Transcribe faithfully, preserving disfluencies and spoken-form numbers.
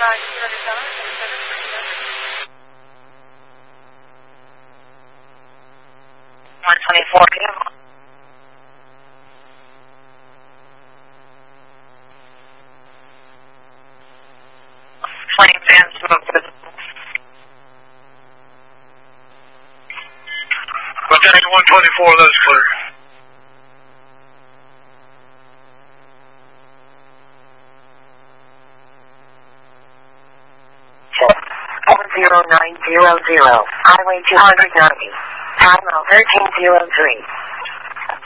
one twenty-four P M Flames and smoke visible. Lieutenant one twenty-four, that's clear. seven zero nine zero zero, Highway two hundred ninety, time thirteen oh three.